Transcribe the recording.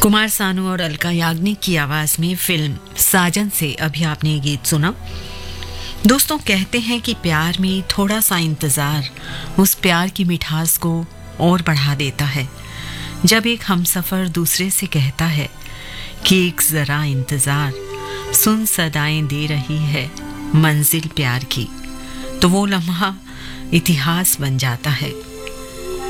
कुमार सानू और अलका याग्निक की आवाज में फिल्म साजन से अभी आपने ये गीत सुना। दोस्तों, कहते हैं कि प्यार में थोड़ा सा इंतजार उस प्यार की मिठास को और बढ़ा देता है। जब एक हमसफर दूसरे से कहता है कि एक जरा इंतजार, सुन सदाएं दे रही है मंजिल प्यार की, तो वो लम्हा इतिहास बन जाता है।